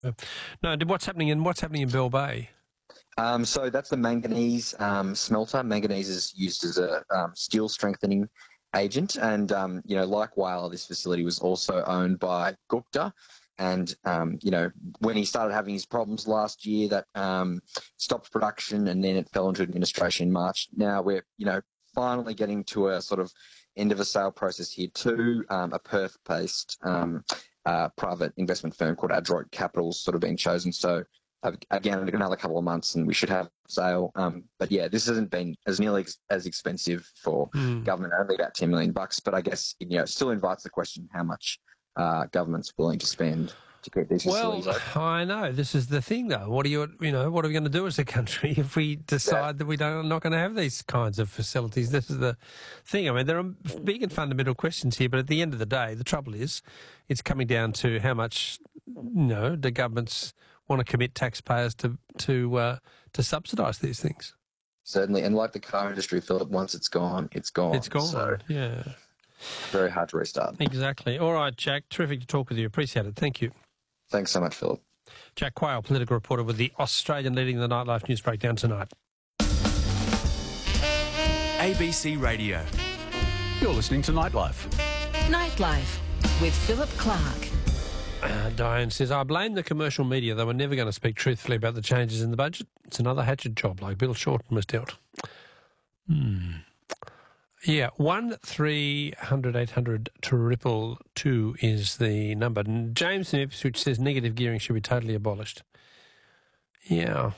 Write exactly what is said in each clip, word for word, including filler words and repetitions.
No, what's happening in what's happening in Bell Bay? Um, so that's the manganese um, smelter. Manganese is used as a um, steel strengthening agent, and um, you know, like Whyalla, this facility was also owned by Gupta. And um, you know, when he started having his problems last year, that um, stopped production, and then it fell into administration in March. Now we're you know finally getting to a sort of end of a sale process here too. Um, a Perth-based um, uh, private investment firm called Adroit Capital sort of being chosen. So. Again, another couple of months and we should have a sale. Um, but yeah, this hasn't been as nearly ex- as expensive for mm. government, only about ten million bucks. But I guess, you know, it still invites the question how much uh, government's willing to spend to keep these facilities well, open. I know. This is the thing, though. What are you, you know, what are we going to do as a country if we decide yeah. that we don't, are not going to have these kinds of facilities? This is the thing. I mean, there are big and fundamental questions here, but at the end of the day, the trouble is it's coming down to how much, you know, the government's want to commit taxpayers to to uh, to subsidise these things. Certainly, and like the car industry, Philip, once it's gone, it's gone. It's gone, so yeah. Very hard to restart. Exactly. All right, Jack, terrific to talk with you. Appreciate it. Thank you. Thanks so much, Philip. Jack Quayle, political reporter with the Australian leading the Nightlife News Breakdown tonight. A B C Radio. You're listening to Nightlife. Nightlife with Philip Clark. Uh, Diane says, I blame the commercial media. They were never going to speak truthfully about the changes in the budget. It's another hatchet job like Bill Shorten was dealt. Hmm. Yeah, one three hundred eight hundred triple two is the number. James in Ipswich says negative gearing should be totally abolished. Yeah.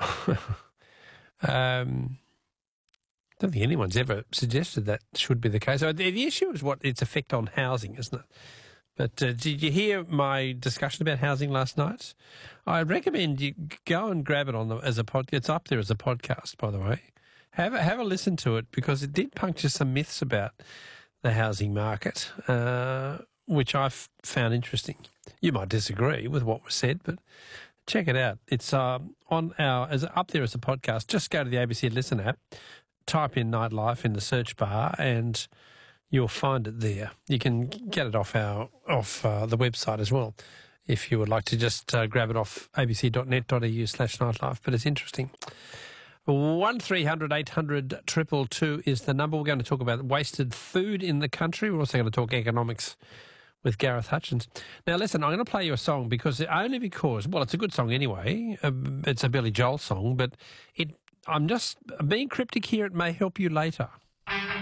um, I don't think anyone's ever suggested that should be the case. So the, the issue is what its effect on housing, isn't it? But uh, did you hear my discussion about housing last night? I recommend you go and grab it on the, as a pod. It's up there as a podcast, by the way. Have a, have a listen to it because it did puncture some myths about the housing market, uh, which I've found interesting. You might disagree with what was said, but check it out. It's um, on our as up there as a podcast. Just go to the A B C Listen app, type in Nightlife in the search bar, and you'll find it there. You can get it off our off uh, the website as well if you would like to just uh, grab it off abc.net.au slash nightlife. But it's interesting. One three hundred eight hundred triple two is the number. We're going to talk about wasted food in the country. We're also going to talk economics with Gareth Hutchins. Now, listen, I'm going to play you a song because only because well, it's a good song anyway. Um, it's a Billy Joel song, but it. I'm just being cryptic here. It may help you later.